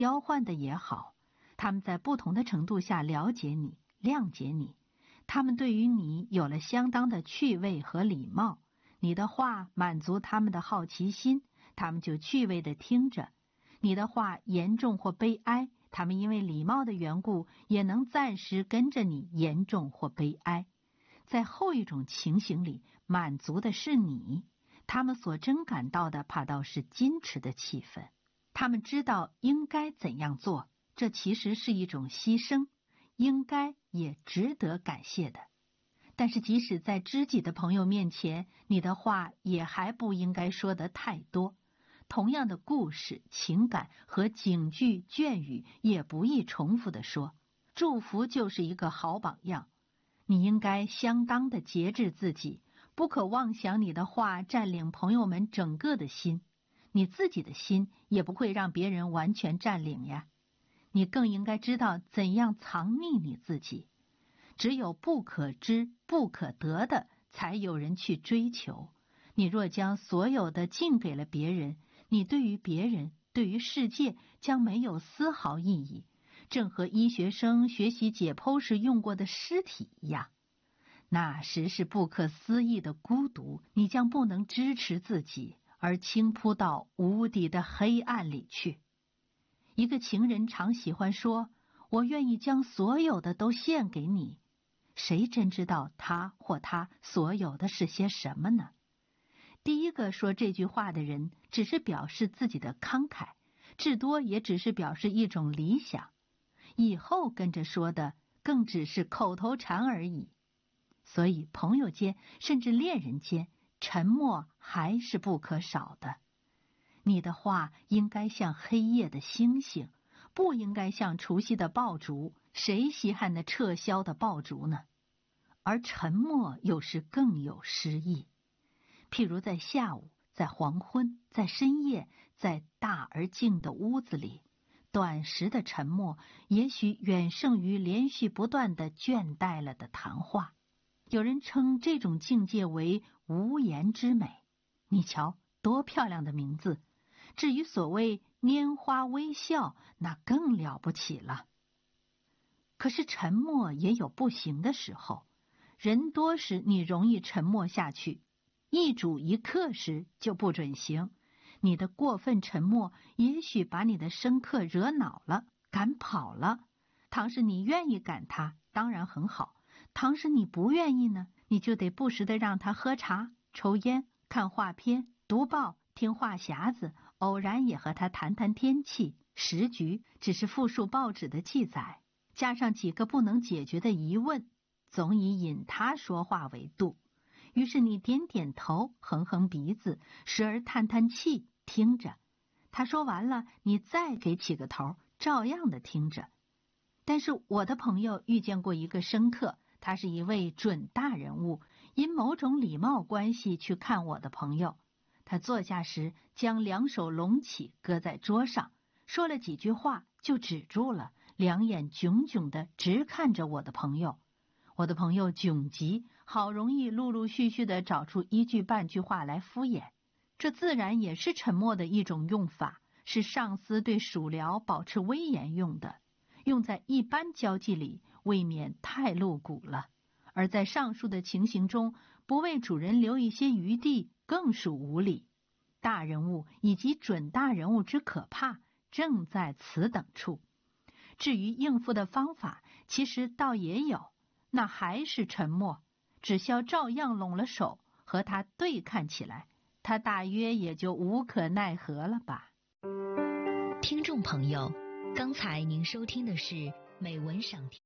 交换的也好，他们在不同的程度下了解你、谅解你，他们对于你有了相当的趣味和礼貌，你的话满足他们的好奇心，他们就趣味地听着；你的话严重或悲哀，他们因为礼貌的缘故，也能暂时跟着你严重或悲哀。在后一种情形里，满足的是你，他们所真感到的怕倒是矜持的气氛。他们知道应该怎样做，这其实是一种牺牲，应该也值得感谢的。但是即使在知己的朋友面前，你的话也还不应该说得太多。同样的故事、情感和警句、眷语也不易重复地说。祝福就是一个好榜样。你应该相当的节制自己，不可妄想你的话占领朋友们整个的心，你自己的心也不会让别人完全占领呀。你更应该知道怎样藏匿你自己。只有不可知、不可得的，才有人去追求。你若将所有的尽给了别人，你对于别人、对于世界将没有丝毫意义，正和医学生学习解剖时用过的尸体一样。那时是不可思议的孤独，你将不能支持自己，而倾扑到无底的黑暗里去。一个情人常喜欢说，我愿意将所有的都献给你。谁真知道他或他所有的是些什么呢？第一个说这句话的人只是表示自己的慷慨，至多也只是表示一种理想，以后跟着说的更只是口头禅而已。所以朋友间甚至恋人间，沉默还是不可少的。你的话应该像黑夜的星星，不应该像除夕的爆竹，谁稀罕那撤销的爆竹呢？而沉默有时更有诗意。譬如在下午，在黄昏，在深夜，在大而静的屋子里，短时的沉默也许远胜于连续不断的倦怠了的谈话。有人称这种境界为无言之美。你瞧，多漂亮的名字！至于所谓拈花微笑，那更了不起了。可是沉默也有不行的时候，人多时你容易沉默下去，一主一客时就不准行。你的过分沉默也许把你的生客惹恼了，赶跑了。倘是你愿意赶他，当然很好；倘是你不愿意呢，你就得不时地让他喝茶、抽烟、看画片、读报、听话匣子，偶然也和他谈谈天气、时局，只是复述报纸的记载，加上几个不能解决的疑问，总以引他说话为度。于是你点点头，哼哼鼻子，时而叹叹气，听着。他说完了，你再给起个头，照样的听着。但是我的朋友遇见过一个生客，他是一位准大人物，因某种礼貌关系去看我的朋友。他坐下时将两手拢起搁在桌上，说了几句话就止住了，两眼炯炯地直看着我的朋友。我的朋友窘极，好容易陆陆续续地找出一句半句话来敷衍。这自然也是沉默的一种用法，是上司对属僚保持威严用的，用在一般交际里未免太露骨了。而在上述的情形中，不为主人留一些余地，更属无礼。大人物以及准大人物之可怕，正在此等处。至于应付的方法，其实倒也有，那还是沉默，只需照样拢了手，和他对看起来，他大约也就无可奈何了吧。 听众朋友，刚才您收听的是美文赏听。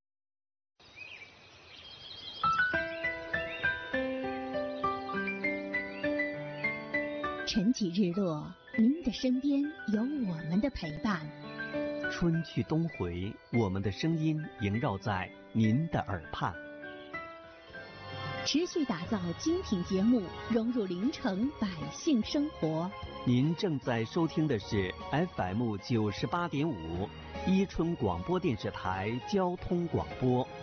晨起日落，您的身边有我们的陪伴。 春去冬回，我们的声音萦绕在您的耳畔。 持续打造精品节目，融入临城百姓生活。 您正在收听的是 FM 98.5伊春广播电视台交通广播。